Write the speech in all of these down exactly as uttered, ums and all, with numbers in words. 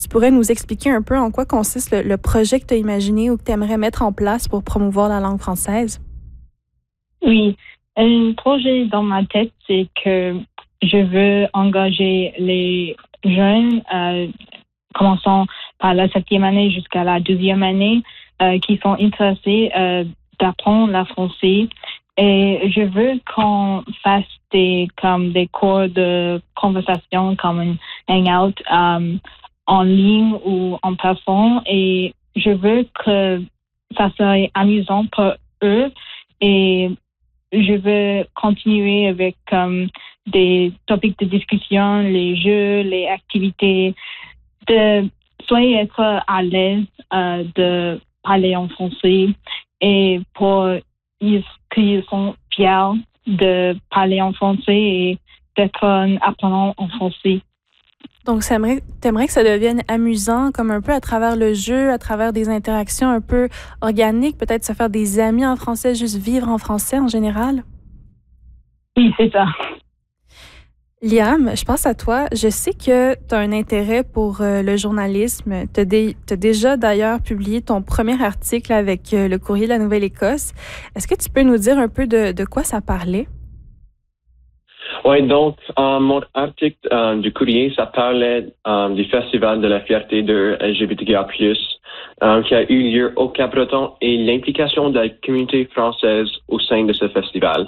Tu pourrais nous expliquer un peu en quoi consiste le, le projet que tu as imaginé ou que tu aimerais mettre en place pour promouvoir la langue française? Oui, un projet dans ma tête, c'est que je veux engager les jeunes, euh, commençant par la septième année jusqu'à la deuxième année, euh, qui sont intéressés euh, d'apprendre le français. Et je veux qu'on fasse des comme des cours de conversation comme un hangout euh, en ligne ou en personne. Et je veux que ça soit amusant pour eux. Et je veux continuer avec um, des topics de discussion, les jeux, les activités, de soyez être à l'aise euh, de parler en français et pour ils, qu'ils sont fiers de parler en français et d'être un apprenant en français. Donc, tu aimerais que ça devienne amusant, comme un peu à travers le jeu, à travers des interactions un peu organiques, peut-être se faire des amis en français, juste vivre en français en général? Oui, c'est ça. Liam, je pense à toi. Je sais que tu as un intérêt pour euh, le journalisme. Tu as, dé- t'as déjà d'ailleurs publié ton premier article avec euh, le Courrier de la Nouvelle-Écosse. Est-ce que tu peux nous dire un peu de, de quoi ça parlait? Oui, donc, euh, mon article euh, du courrier, ça parlait euh, du Festival de la fierté de L G B T Q I plus, euh, qui a eu lieu au Cap-Breton et l'implication de la communauté française au sein de ce festival.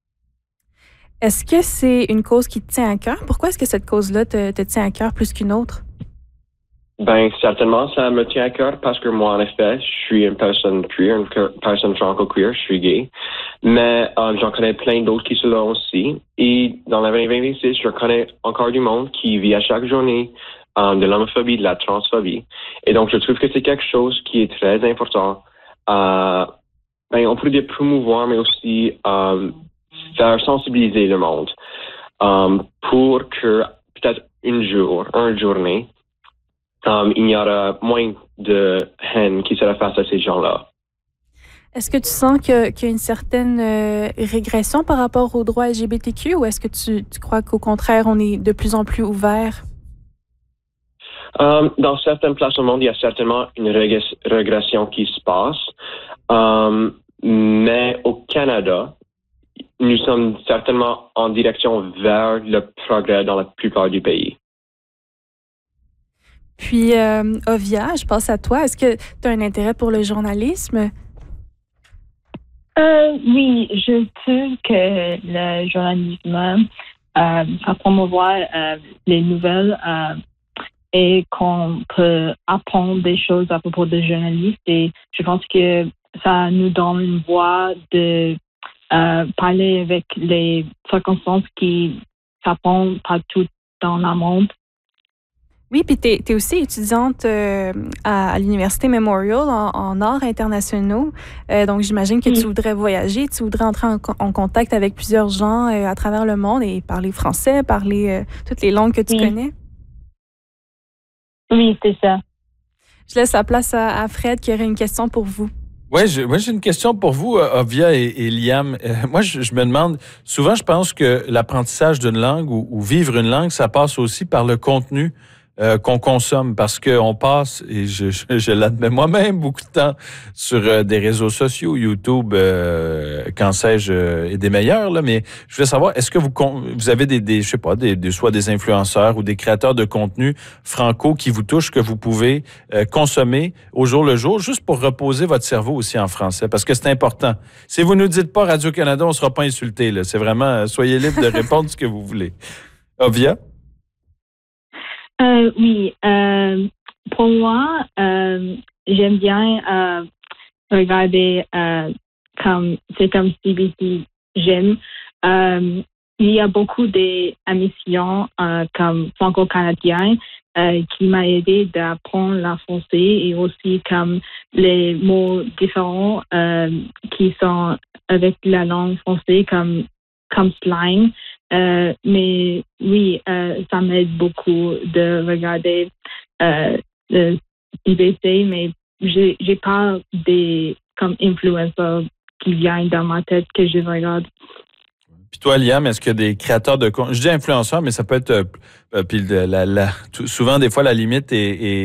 Est-ce que c'est une cause qui te tient à cœur? Pourquoi est-ce que cette cause-là te, te tient à cœur plus qu'une autre? Ben, certainement, ça me tient à cœur parce que moi, en effet, je suis une personne queer, une personne franco-queer, je suis gay. Mais euh, j'en connais plein d'autres qui sont là aussi. Et dans la vingt vingt-six, je connais encore du monde qui vit à chaque journée euh, de l'homophobie, de la transphobie. Et donc, je trouve que c'est quelque chose qui est très important. Euh, ben, on peut dire promouvoir, mais aussi euh, faire sensibiliser le monde euh, pour que peut-être une jour, une journée, Um, il y aura moins de haine qui sera face à ces gens-là. Est-ce que tu sens que- qu'il y a une certaine euh, régression par rapport aux droits L G B T Q ou est-ce que tu, tu crois qu'au contraire, on est de plus en plus ouvert? Um, dans certaines places au monde, il y a certainement une rég- régression qui se passe. Um, mais au Canada, nous sommes certainement en direction vers le progrès dans la plupart du pays. Puis, euh, Ovia, je pense à toi. Est-ce que tu as un intérêt pour le journalisme? Euh, oui, je trouve que le journalisme euh, va promouvoir euh, les nouvelles euh, et qu'on peut apprendre des choses à propos des journalistes. Et je pense que ça nous donne une voie de euh, parler avec les circonstances qui s'apprennent partout dans le monde. Oui, puis tu es aussi étudiante euh, à, à l'Université Memorial en, en arts internationaux. Euh, donc, j'imagine que tu Oui. voudrais voyager, tu voudrais entrer en, co- en contact avec plusieurs gens euh, à travers le monde et parler français, parler euh, toutes les langues que tu Oui, connais. oui, c'est ça. Je laisse la place à, à Fred qui aurait une question pour vous. Ouais, je- moi j'ai une question pour vous, euh, Ovia et, et Liam. Euh, moi, je, je me demande, souvent je pense que l'apprentissage d'une langue ou, ou vivre une langue, ça passe aussi par le contenu euh, qu'on consomme, parce qu'on passe, et je, je, je l'admets moi-même, beaucoup de temps sur euh, des réseaux sociaux, YouTube, euh, qu'en sais-je, euh, et des meilleurs, là, mais je voulais savoir, est-ce que vous, con- vous avez des, des je sais pas, des, des, soit des influenceurs ou des créateurs de contenu franco qui vous touchent, que vous pouvez euh, consommer au jour le jour, juste pour reposer votre cerveau aussi en français, parce que c'est important. Si vous ne nous dites pas Radio-Canada, on ne sera pas insulté. Là. C'est vraiment, euh, soyez libre de répondre ce que vous voulez. Ovia? Euh, oui, euh, pour moi, euh, j'aime bien euh, regarder euh, comme c'est comme C B C J'aime. Euh, il y a beaucoup d'émissions euh, comme franco-canadien euh, qui m'a aidé d'apprendre le français et aussi comme les mots différents euh, qui sont avec la langue française comme comme slang. Euh, mais oui, euh, ça m'aide beaucoup de regarder euh, le C B C, mais j'ai j'ai pas des comme influenceurs qui viennent dans ma tête que je regarde. Puis toi, Liam, est-ce qu'il y a des créateurs de contenu? Je dis influenceurs, mais ça peut être... Euh, puis la, la, tout- souvent, des fois, la limite est, est